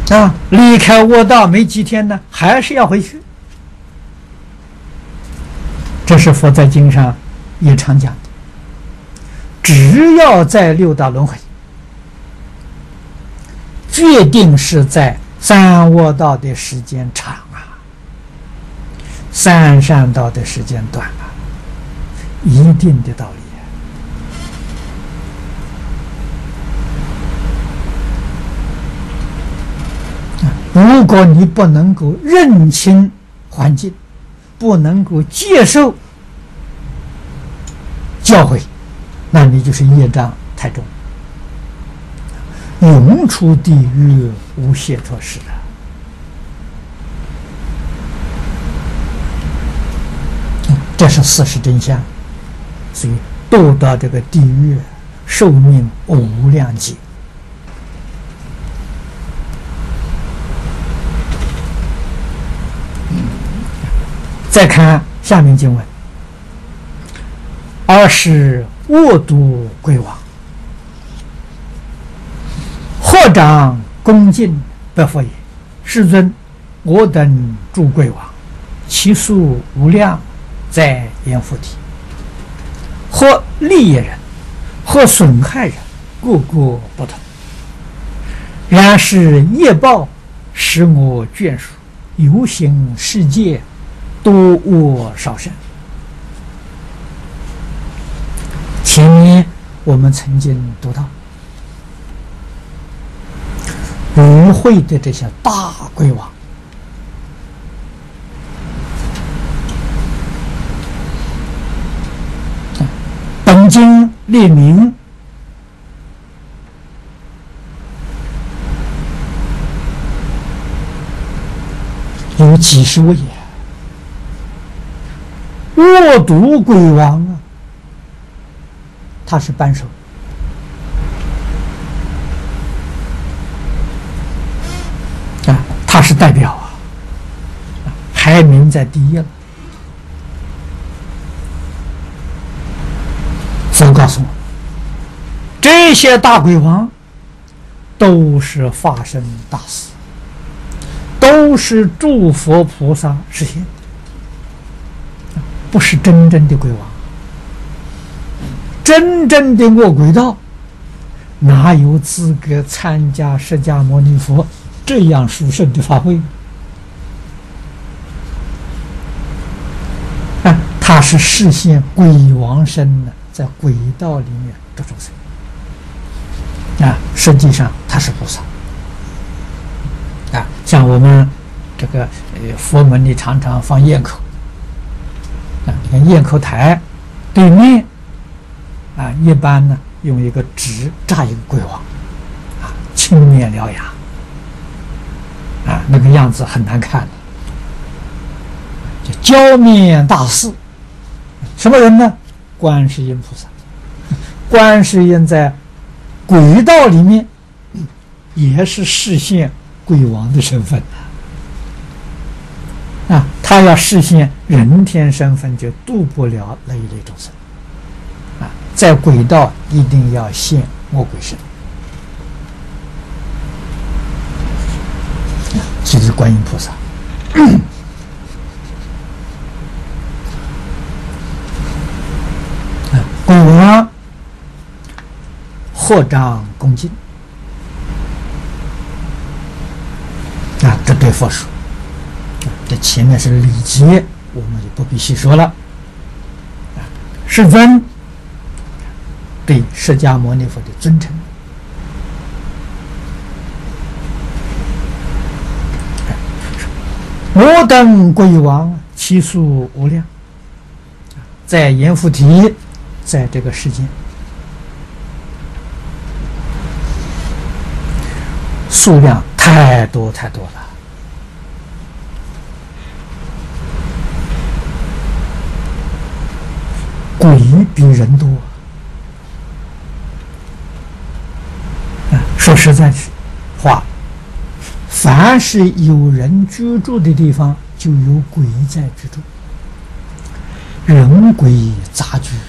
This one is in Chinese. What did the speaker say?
离开卧道没几天呢，还是要回去。这是佛在经上也常讲的，只要在六道轮回，决定是在三卧道的时间长三善道的时间短一定的道理。如果你不能够认清环境，不能够接受教诲，那你就是业障太重，永出地狱无解脱时这是事实真相。所以堕到这个地狱，寿命无量劫。再看下面经文：尔时卧毒鬼王，合掌恭敬白佛言：世尊，我等诸鬼王，其数无量，在阎浮提，或利益人，或损害人，各个不同。然是业报使我眷属，游行世界，多恶少善。前面我们曾经读到，与会的这些大鬼王，本经列明有几十位卧毒鬼王他是扳手他是代表排名在第一了。佛告诉我，这些大鬼王都是化身大士，都是诸佛菩萨实现，不是真正的鬼王。真正的卧鬼道哪有资格参加释迦牟尼佛这样殊胜的法会？他是示现鬼王身呢，在鬼道里面度众生实际上他是菩萨像我们这个佛门里常常放焰口你看焰口台对面一般呢用一个纸扎一个鬼王青面獠牙那个样子很难看的，叫焦面大士。什么人呢？观世音菩萨。观世音在鬼道里面也是示现鬼王的身份他要示现人天身份，就度不了那一类众生在鬼道一定要现魔鬼身，就是观音菩萨。鬼王合掌恭敬这对佛说，这前面是礼节，我们就不必细说了。世尊对释迦牟尼佛的尊称，我等鬼王其数无量，在阎浮提，在这个世间数量太多太多了。鬼比人多说实在话，凡是有人居住的地方，就有鬼在居住，人鬼杂居